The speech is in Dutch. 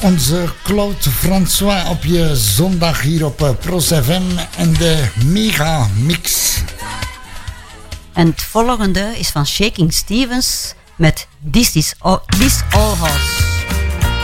Onze Claude François op je zondag hier op Pros FM en de Mega Mix. En het volgende is van Shaking Stevens met This All House.